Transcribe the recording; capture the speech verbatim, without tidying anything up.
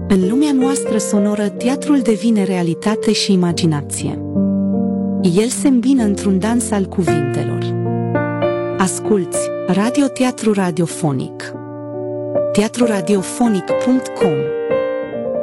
În lumea noastră sonoră, teatrul devine realitate și imaginație. El se îmbină într-un dans al cuvintelor. Asculți Radio Teatru Radiofonic. teatru radiofonic punct com